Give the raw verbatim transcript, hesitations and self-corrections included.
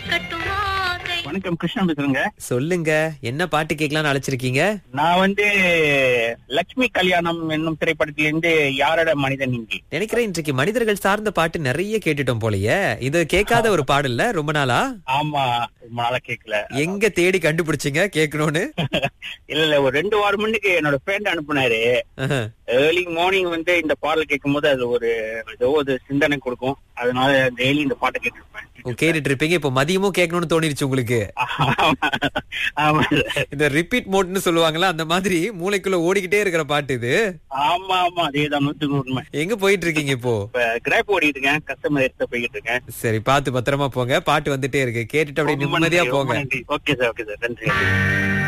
வணக்கம், கிருஷ்ணன் பேசுறேங்க. சொல்லுங்க, என்ன பாட்டு கேட்கலாம்னு அழைச்சிருக்கீங்க? நான் வந்து லட்சுமி கல்யாணம் என்னும் திரைப்படத்திலிருந்து யாரோட மனிதன் இங்கே. நினைக்கிறேன் இன்றைக்கு மனிதர்கள் சார்ந்த பாட்டு நிறைய கேட்டுட்டோம் போலயே. இது கேட்காத ஒரு பாடல்ல ரொம்ப நாளா. ஆமா, ரொம்ப நாளா கேட்கல. எங்க தேடி கண்டுபிடிச்சீங்க கேட்கணும்னு? இல்ல இல்ல ஒரு ரெண்டு வாரம் முன்னுக்கு என்னோட ஃப்ரெண்ட் அனுப்புனாரு. ஏர்லி மார்னிங் வந்து இந்த பாடல் கேட்கும் போது அது ஒரு ஏதோ ஒரு சிந்தனை கொடுக்கும். அதனால டெய்லி இந்த பாட்டை கேட்டுருப்பேன். கேட்டுட்டு இருப்பீங்க. இப்ப மதியமும் கேட்கணும்னு தோணிருச்சு உங்களுக்கு? ஆமா, இந்த ரிப்பீட் மோட்னு சொல்லுவாங்களா, அந்த மாதிரி மூளைக்குள்ள ஓடிக்கிட்டே இருக்கிற பாட்டு இது. ஆமா ஆமா, அதேதான், நூத்துக்கு உண்மை. எங்க போயிட்டு இருக்கீங்க இப்போ? கிராப் ஓடிட்டு இருக்கேன், கஸ்டமர் எடுத்து போயிட்டு இருக்கேன். சரி, பார்த்து பத்திரமா போங்க. பாட்டு வந்துட்டே இருக்கு, கேட்டுட்டு அப்படியே நிம்மதியா போங்க. ஓகே சார், ஓகே சார், நன்றி.